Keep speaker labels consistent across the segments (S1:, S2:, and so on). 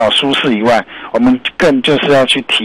S1: 舒适以外，我们更就是要去体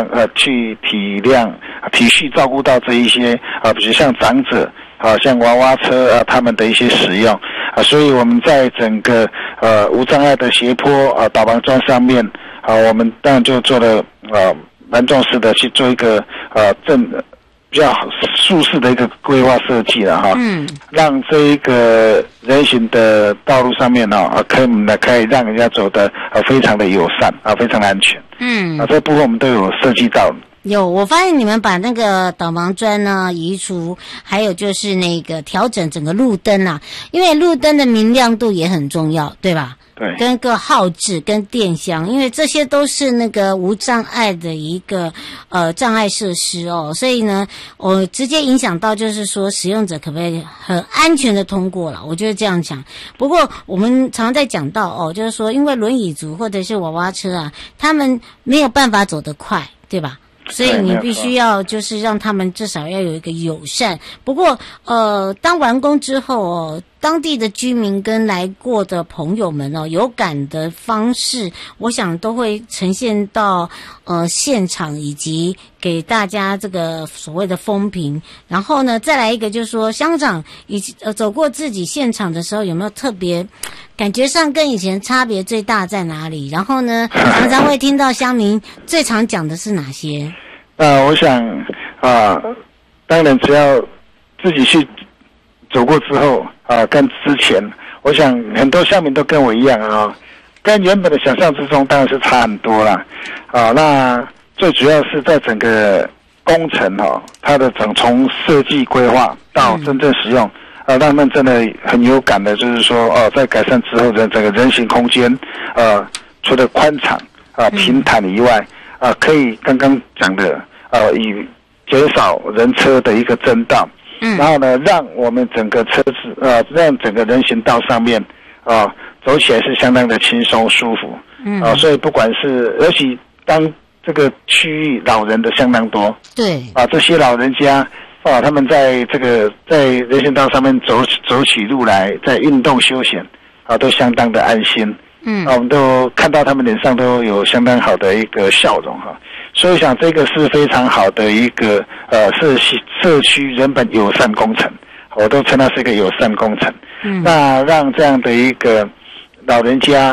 S1: 恤照顾到这一些比如像长者像娃娃车他们的一些使用所以我们在整个无障碍的斜坡导盲砖上面我们当然就做了蛮重视的去做一个比较舒适的一个规划设计了让这一个人行的道路上面可以让人家走得非常的友善非常的安全。这部分我们都有设计到。
S2: 有，我发现你们把那个导盲砖呢移除，还有就是那个调整整个路灯啊，因为路灯的明亮度也很重要，对吧？
S1: 对，
S2: 跟个号志跟电箱，因为这些都是那个无障碍的一个障碍设施所以呢直接影响到就是说使用者可不可以很安全的通过了，我觉得这样讲。不过我们常在讲到就是说因为轮椅族或者是娃娃车啊，他们没有办法走得快，对吧？所以你必须要就是让他们至少要有一个友善。不过当完工之后当地的居民跟来过的朋友们有感的方式，我想都会呈现到现场，以及给大家这个所谓的风评。然后呢，再来一个就是说，乡长走过自己现场的时候，有没有特别感觉上跟以前差别最大在哪里？然后呢，常常会听到乡民最常讲的是哪些？
S1: 我想当然只要自己去走过之后跟之前，我想很多乡民都跟我一样跟原本的想象之中当然是差很多啦那最主要是在整个工程它的从设计规划到真正使用让他们真的很有感的，就是说在改善之后的整个人行空间除了宽敞平坦以外可以刚刚讲的以减少人车的一个争道然后呢让我们整个车子让整个人行道上面走起来是相当的轻松舒服所以不管是尤其当这个区域老人的相当多
S2: 对
S1: 这些老人家他们在人行道上面走起路来在运动休闲都相当的安心我们都看到他们脸上都有相当好的一个笑容所以我想这个是非常好的一个社区人本友善工程，我都称它是一个友善工程那让这样的一个老人家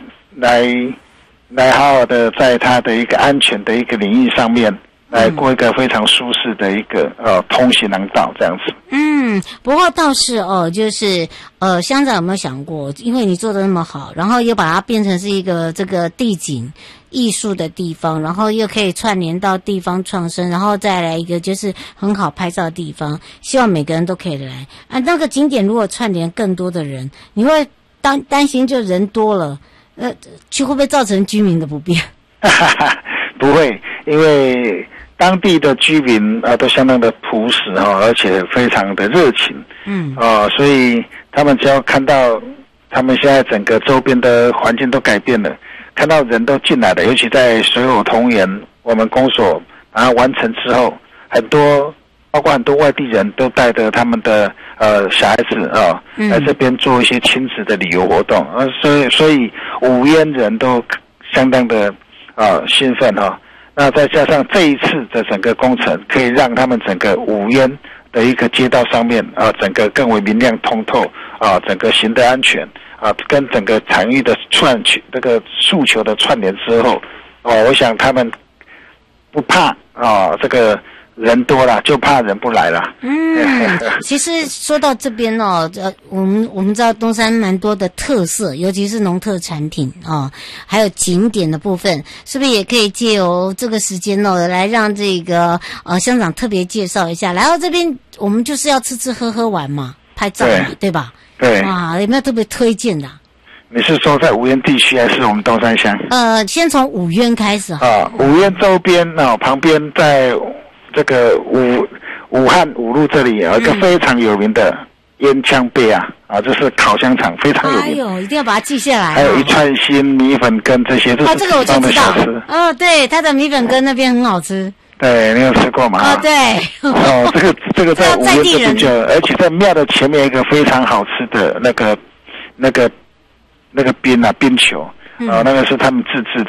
S1: 来好好的在他的一个安全的一个领域上面来过一个非常舒适的一个通行廊道这样子。
S2: 不过倒是就是乡长有没有想过，因为你做得那么好，然后又把它变成是一个这个地景艺术的地方，然后又可以串联到地方创生，然后再来一个就是很好拍照的地方，希望每个人都可以来那个景点如果串联更多的人，你会担心就人多了会不会造成居民的不便？
S1: 不会，因为当地的居民都相当的朴实而且非常的热情所以他们只要看到他们现在整个周边的环境都改变了，看到人都进来了，尤其在水火同源我们公所把它完成之后，包括很多外地人都带着他们的小孩子来这边做一些亲子的旅游活动所以五烟人都相当的兴奋那再加上这一次的整个工程，可以让他们整个五烟的一个街道上面整个更为明亮通透整个行得安全跟整个场域的这个诉求的串联之后我想他们不怕这个人多了，就怕人不来了。
S2: 其实说到这边我们知道东山蛮多的特色，尤其是农特产品还有景点的部分，是不是也可以借由这个时间来让这个乡长特别介绍一下？来到这边，我们就是要吃吃喝喝玩嘛，拍照嘛，对吧？
S1: 对。
S2: 有没有特别推荐的？
S1: 你是说在五烟地区还是我们东山乡？
S2: 先从五烟开始
S1: 五烟周边旁边在这个武汉五路这里有一个非常有名的烟枪鳖这是烤香肠，非常有名。
S2: 一定要把它记下来。
S1: 还有一串心米粉羹这些，
S2: 这个我就知道。对，它的米粉羹那边很好吃。对，
S1: 你有吃过吗？
S2: 对。
S1: 这个在五烟这边就，而且在庙的前面有一个非常好吃的那个冰球那个是他们自制